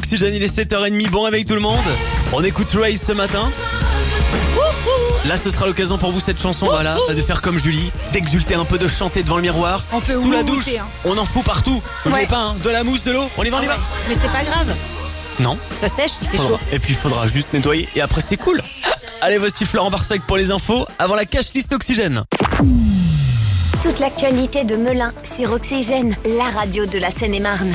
Oxygène, il est 7h30, bon réveil tout le monde. On écoute Race ce matin. Là ce sera l'occasion pour vous cette chanson, voilà, de faire comme Julie, d'exulter un peu, de chanter devant le miroir. On peut sous la douche, hein. On en fout partout. N'oubliez pas, hein, de la mousse, de l'eau, on y va, on y va. Mais c'est pas grave. Non. Ça sèche, il fait chaud. Et puis il faudra juste nettoyer et après c'est cool. Allez, voici Florent Barsac pour les infos avant la cash list Oxygène. Toute l'actualité de Melun sur Oxygène, la radio de la Seine-et-Marne.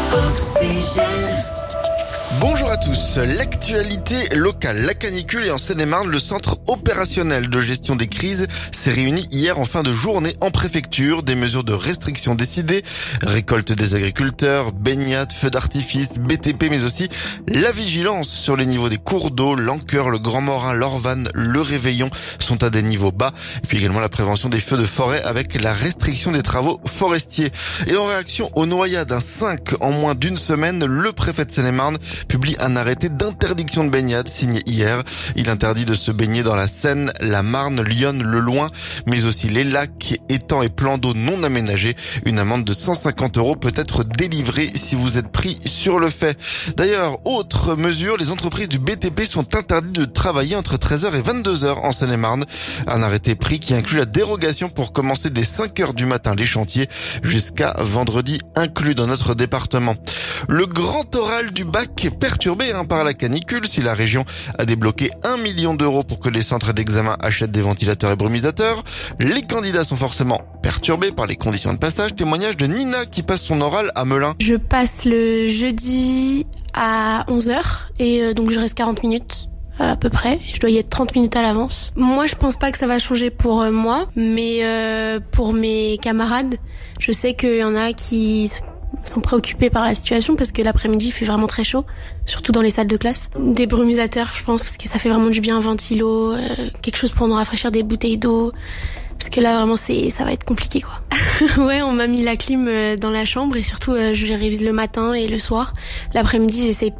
Oxygène. Bonjour à tous. L'actualité locale, la canicule et en Seine-et-Marne, le centre opérationnel de gestion des crises s'est réuni hier en fin de journée en préfecture. Des mesures de restriction décidées, récolte des agriculteurs, baignades, feux d'artifice, BTP, mais aussi la vigilance sur les niveaux des cours d'eau, l'Anqueur, le Grand Morin, l'Orvanne, le Réveillon sont à des niveaux bas. Et puis également la prévention des feux de forêt avec la restriction des travaux forestiers. Et en réaction aux noyades, un 5 en moins d'une semaine, le préfet de Seine-et-Marne publie un arrêté d'interdiction de baignade signé hier. Il interdit de se baigner dans la Seine, la Marne, l'Yonne, le Loing, mais aussi les lacs, étangs et plans d'eau non aménagés. Une amende de 150 € peut être délivrée si vous êtes pris sur le fait. D'ailleurs, autre mesure, les entreprises du BTP sont interdites de travailler entre 13h et 22h en Seine-et-Marne. Un arrêté pris qui inclut la dérogation pour commencer dès 5h du matin les chantiers jusqu'à vendredi inclus dans notre département. Le grand oral du bac est perturbé par la canicule. Si la région a débloqué 1 million d'euros pour que les centres d'examen achètent des ventilateurs et brumisateurs, les candidats sont forcément perturbés par les conditions de passage. Témoignage de Nina qui passe son oral à Melun. Je passe le jeudi à 11h et donc je reste 40 minutes. À peu près. Je dois y être 30 minutes à l'avance. Moi, je pense pas que ça va changer pour moi, mais pour mes camarades, je sais qu'il y en a qui sont préoccupés par la situation parce que l'après-midi il fait vraiment très chaud, surtout dans les salles de classe. Des brumisateurs, je pense, parce que ça fait vraiment du bien, un ventilo, quelque chose pour nous rafraîchir, des bouteilles d'eau. Parce que là, vraiment, ça va être compliqué, quoi. Ouais, on m'a mis la clim dans la chambre et surtout, je révise le matin et le soir. L'après-midi, j'essaie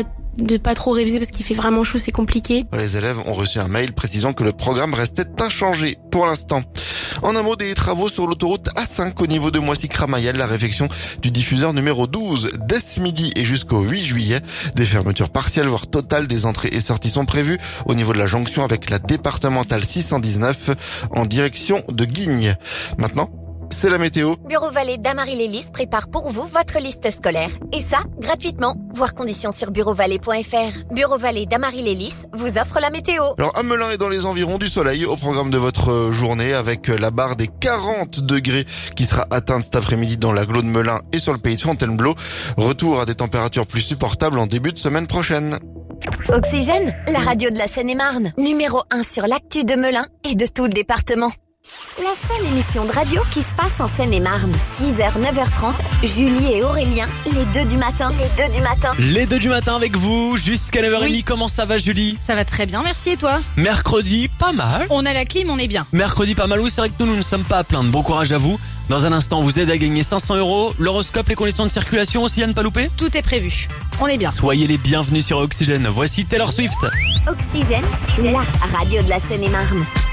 de pas trop réviser parce qu'il fait vraiment chaud, c'est compliqué. Les élèves ont reçu un mail précisant que le programme restait inchangé pour l'instant. En un mot, des travaux sur l'autoroute A5 au niveau de Moissy-Cramayel, la réfection du diffuseur numéro 12 dès ce midi et jusqu'au 8 juillet. Des fermetures partielles voire totales des entrées et sorties sont prévues au niveau de la jonction avec la départementale 619 en direction de Guignes. Maintenant, c'est la météo. Bureau Vallée d'Amarie-Lélis prépare pour vous votre liste scolaire. Et ça, gratuitement. Voir conditions sur bureauvalais.fr. Bureau Vallée d'Amarie-Lélis vous offre la météo. Alors, à Melun et dans les environs, du soleil au programme de votre journée avec la barre des 40 degrés qui sera atteinte cet après-midi dans l'agglo de Melun et sur le pays de Fontainebleau. Retour à des températures plus supportables en début de semaine prochaine. Oxygène, la radio de la Seine-et-Marne. Numéro 1 sur l'actu de Melun et de tout le département. La seule émission de radio qui se passe en Seine-et-Marne. 6h, 9h30, Julie et Aurélien, les 2 du matin. Les 2 du matin avec vous jusqu'à 9h30. Oui. Comment ça va, Julie? Ça va très bien, merci, et toi? Mercredi, pas mal. On a la clim, on est bien. Mercredi, pas mal. Oui, c'est vrai que nous ne sommes pas à plaindre. Bon courage à vous. Dans un instant, on vous aide à gagner 500 €. L'horoscope, les conditions de circulation aussi à ne pas louper. Tout est prévu. On est bien. Soyez les bienvenus sur Oxygène. Voici Taylor Swift. Oxygène, la radio de la Seine-et-Marne.